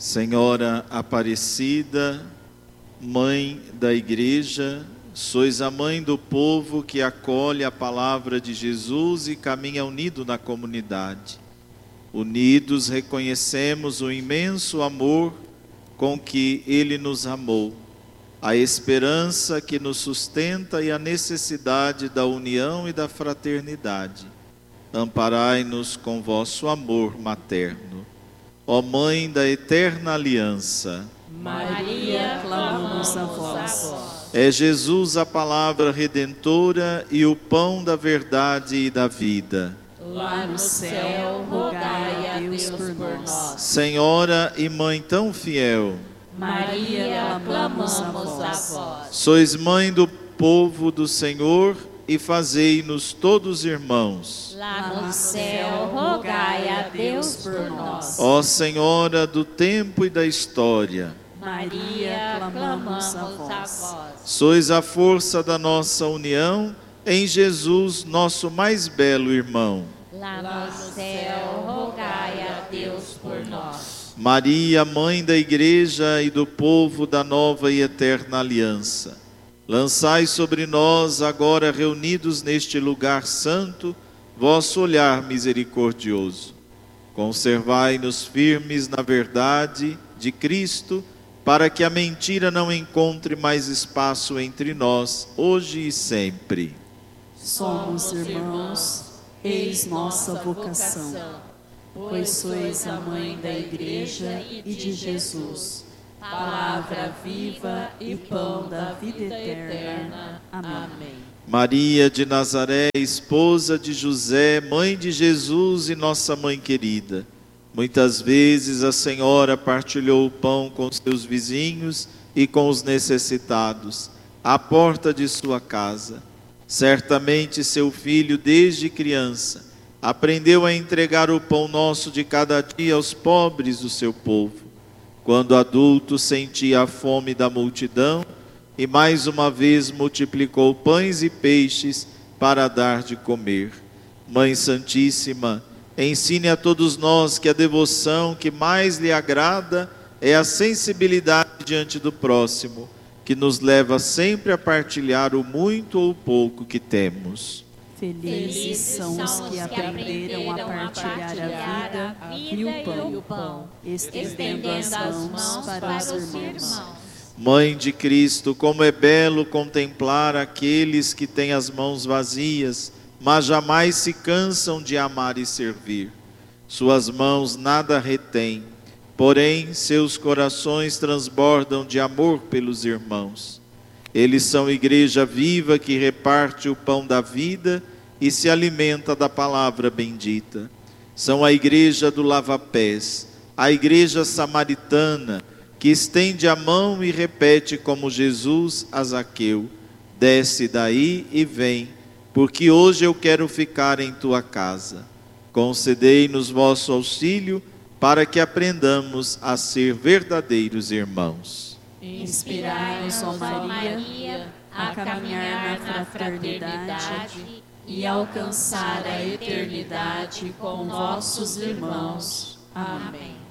Senhora Aparecida, Mãe da Igreja, sois a mãe do povo que acolhe a palavra de Jesus e caminha unido na comunidade. Unidos reconhecemos o imenso amor com que Ele nos amou, a esperança que nos sustenta e a necessidade da união e da fraternidade. Amparai-nos com vosso amor materno. Ó Mãe da eterna aliança, Maria, clamamos a vós. é Jesus a palavra redentora e o pão da verdade e da vida. Lá no céu, rogai a Deus por nós. Senhora e Mãe tão fiel, Maria, clamamos a vós. sois Mãe do povo do Senhor e fazei-nos todos irmãos. Lá no céu, rogai a Deus por nós. Ó Senhora do tempo e da história, Maria, clamamos a vós. sois a força da nossa união em Jesus, nosso mais belo irmão. Lá no céu, rogai a Deus por nós. Maria, Mãe da Igreja e do povo da nova e eterna aliança, lançai sobre nós, agora reunidos neste lugar santo, vosso olhar misericordioso. Conservai-nos firmes na verdade de Cristo, para que a mentira não encontre mais espaço entre nós, hoje e sempre. Somos irmãos, eis nossa vocação, pois sois a mãe da Igreja e de Jesus, palavra viva e pão da vida eterna. Amém. Maria de Nazaré, esposa de José, mãe de Jesus e nossa mãe querida, muitas vezes a Senhora partilhou o pão com seus vizinhos e com os necessitados, à porta de sua casa. Certamente seu filho, desde criança, aprendeu a entregar o pão nosso de cada dia aos pobres do seu povo. Quando adulto, sentia a fome da multidão e mais uma vez multiplicou pães e peixes para dar de comer. Mãe Santíssima, ensine a todos nós que a devoção que mais lhe agrada é a sensibilidade diante do próximo, que nos leva sempre a partilhar o muito ou o pouco que temos. Felizes são os que aprenderam a partilhar a vida e o pão, estendendo as mãos para os irmãos. Mãe de Cristo, como é belo contemplar aqueles que têm as mãos vazias, mas jamais se cansam de amar e servir. Suas mãos nada retêm, porém seus corações transbordam de amor pelos irmãos. Eles são igreja viva que reparte o pão da vida e se alimenta da palavra bendita. São a igreja do lava-pés, a igreja samaritana, que estende a mão e repete como Jesus a Zaqueu: desce daí e vem, porque hoje eu quero ficar em tua casa. Concedei-nos vosso auxílio, para que aprendamos a ser verdadeiros irmãos. Inspirai-nos, ó Maria, a caminhar na fraternidade e alcançar a eternidade com vossos irmãos. Amém.